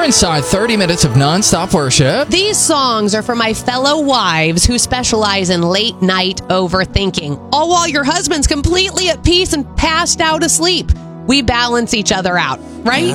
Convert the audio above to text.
You're inside 30 minutes of nonstop worship. These songs are for my fellow wives who specialize in late night overthinking, all while your husband's completely at peace and passed out asleep. We balance each other out, right?